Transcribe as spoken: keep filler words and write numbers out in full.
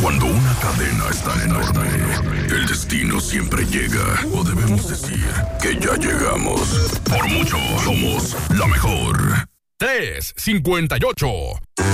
Cuando una cadena es tan enorme, el destino siempre llega. O debemos decir que ya llegamos. Por mucho, somos la mejor. tres cincuenta y ocho.